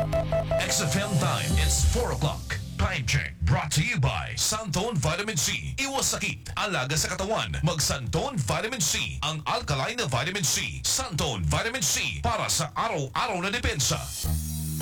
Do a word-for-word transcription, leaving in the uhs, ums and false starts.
X F M time, it's four o'clock. Time check brought to you by Santone Vitamin C. Iwas sakit, alaga sa katawan. Mag Santone Vitamin C. Ang alkaline na vitamin C. Santone Vitamin C para sa araw-araw na depensa.